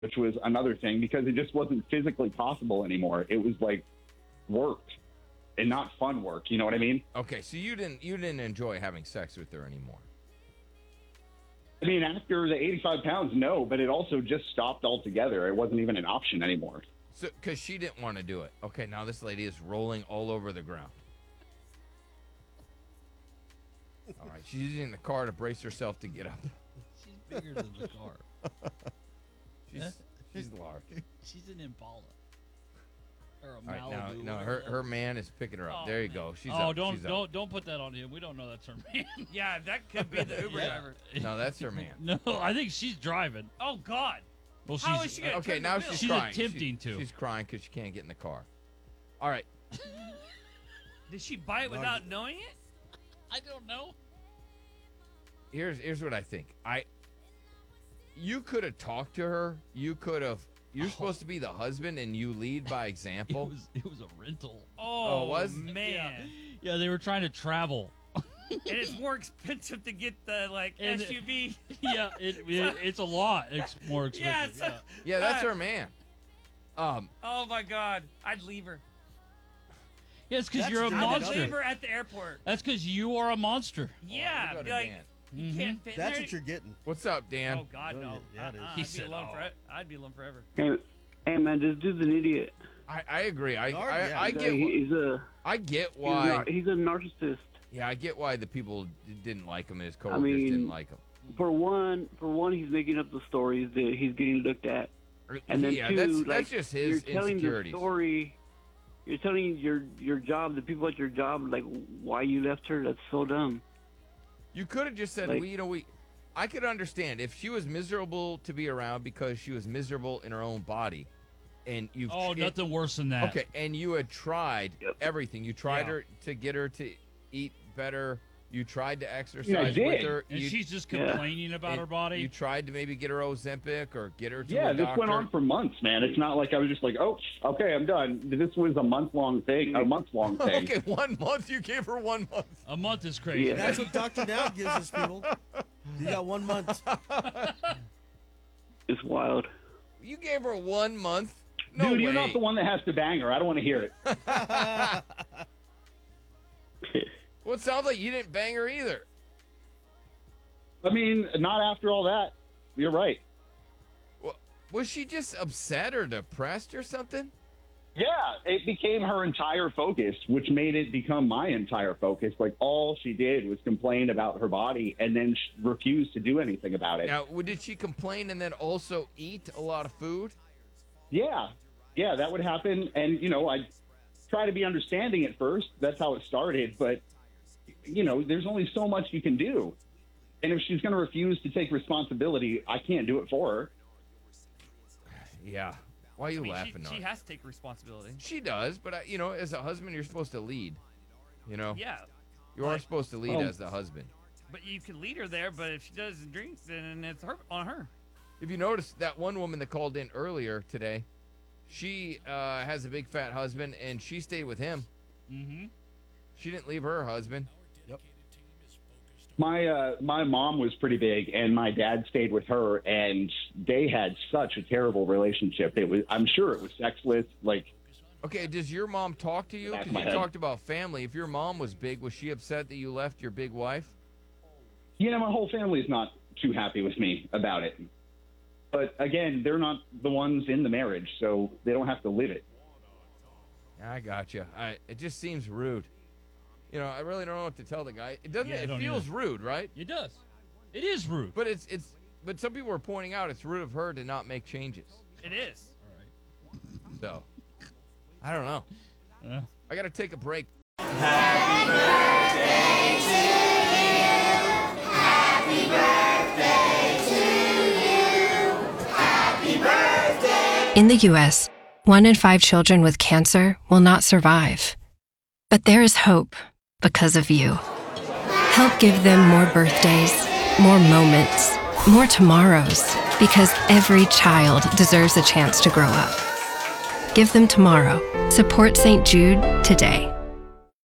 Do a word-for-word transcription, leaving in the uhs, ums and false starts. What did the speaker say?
which was another thing because it just wasn't physically possible anymore. It was like work and not fun work. You know what I mean? Okay, so you didn't you didn't enjoy having sex with her anymore. I mean, after the eighty-five pounds, no, but it also just stopped altogether. It wasn't even an option anymore. So, because she didn't want to do it. Okay, now this lady is rolling all over the ground. All right, she's using the car to brace herself to get up. She's bigger than the car. She's, she's large. She's an Impala. Or a All right, Malibu. now, no, her her man is picking her up. Oh, there you man. go. She's oh, up. don't she's don't up. don't put that on him. We don't know that's her man. Yeah, that could be the Uber Yeah. driver. No, that's her man. No, I think she's driving. Oh God. Well, she's How is she gonna Okay, turn the now wheel? she's, She's crying. attempting she's, to. She's crying because she can't get in the car. All right. Did she bite without knowing it? I don't know. Here's here's what I think. I you could have talked to her. You could have. You're Oh. supposed to be the husband, and you lead by It example. was it was a rental. Oh, Oh, it was? man. Yeah, they were trying to travel. And it's more expensive to get the like And- S U V. yeah, it, it it's a lot ex- more Yeah, expensive. it's a- Yeah, that's Uh, her man. Um, Oh my God, I'd leave her. Yeah, it's because That's you're a dirty. I'd monster. leave her at the airport. That's because you are a monster. Yeah, Oh, we go be to like, Dan. you can't fit in That's there. what you're getting. What's up, Dan? Oh God, no. Yeah, it is. Uh-uh, He I'd said, be alone oh. for I'd be alone forever. Hey, hey, man, this dude's an idiot. I, I agree. I Hard, I, yeah. I He's a- get wh- he's a I get he's, why. a, he's a narcissist. Yeah, I get why the people d- didn't like him and his I coworkers mean, didn't like him. For one, for one, he's making up the stories that he's getting looked at, and then yeah, two, that's like that's just his you're telling the insecurities. story. You're telling your your job, the people at your job, like why you left her. That's so dumb. You could have just said, Like- well, you know, we. I could understand if she was miserable to be around because she was miserable in her own body, and you. Oh, nothing worse than that. Okay, and you had tried Yep. everything. You tried Yeah. her to get her to eat better. You tried to exercise Yeah, I with did. her. And you, she's just Yeah. complaining about and her body. You tried to maybe get her Ozempic or get her to Yeah, a this doctor. went on for months, man. It's not like I was just like, oh, okay, I'm done. This was a month-long thing, a month-long thing. Okay, one month. You gave her one month. a month is crazy. Yeah. That's what Doctor Now gives us, people. You got one month. It's wild. You gave her one month. No Dude, way. you're not the one that has to bang her. I don't want to hear it. Well, it sounds like you didn't bang her either. I mean, not after all that. You're right. Well, was she just upset or depressed or something? Yeah, it became her entire focus, which made it become my entire focus. Like, all she did was complain about her body and then sh- refused to do anything about it. Now, w- did she complain and then also eat a lot of food? Yeah, yeah, that would happen. And, you know, I try to be understanding at first. That's how it started. But, you know, there's only so much you can do. And if she's going to refuse to take responsibility, I can't do it for her. Yeah. Why are you I mean, laughing she, on she it? has to take responsibility. She does, but, I, you know, as a husband, you're supposed to lead. You know? Yeah, You are Like- supposed to lead Oh. as the husband. but you can lead her there. But if she doesn't drink, then it's her on her. If you notice, that one woman that called in earlier today, she uh, has a big fat husband, and she stayed with him. Mm-hmm. She didn't leave her husband. My uh, my mom was pretty big, and my dad stayed with her, and they had such a terrible relationship. It was, I'm sure, it was sexless. Like, Okay, does your mom talk to you? Back of Because my you head. talked about family. If your mom was big, was she upset that you left your big wife? yeah, my whole family's not too happy with me about it. But again, they're not the ones in the marriage, so they don't have to live it. I got you. I, it just seems rude. You know, I really don't know what to tell the guy. It doesn't. Yeah, I it don't feels either. rude, right? It does. It is rude. But it's it's. But some people are pointing out it's rude of her to not make changes. It is. So, I don't know. Uh, I got to take a break. In the U S, one in five children with cancer will not survive. But there is hope because of you. Help give them more birthdays, more moments, more tomorrows, because every child deserves a chance to grow up. Give them tomorrow. Support Saint Jude today.